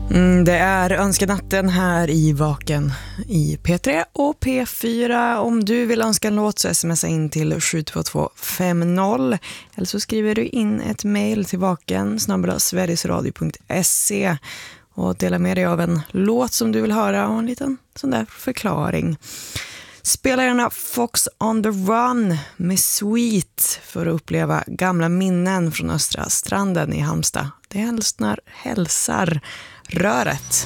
Det är önskanatten här i Vaken i P3 och P4. Om du vill önska en låt så smsa in till 72250 eller så skriver du in ett mejl till vaken@sverigesradio.se och dela med dig av en låt som du vill höra och en liten sån där förklaring. Spela gärna Fox on the Run med Sweet för att uppleva gamla minnen från Östra stranden i Halmstad. Det hälsar röret.